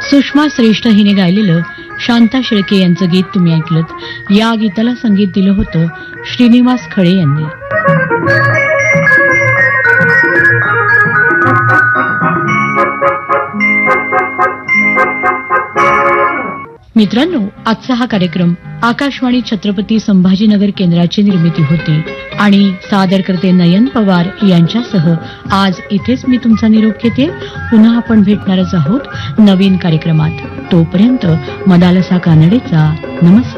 सुषमा श्रेष्ठ हिने गायलेलं शांता शेळके यांचं गीत तुम्ही ऐकलत. या गीताला संगीत दिलं होतं श्रीनिवास खळे यांनी. मित्रांनो, आजचा हा कार्यक्रम आकाशवाणी छत्रपती संभाजीनगर केंद्राची निर्मिती होती आणि सादरकर्ते नयन पवार यांच्यासह आज इथेच मी तुमचा निरोप घेते. पुन्हा आपण भेटणारच आहोत नवीन कार्यक्रमात. तोपर्यंत मदालसा कानडेचा नमस्कार.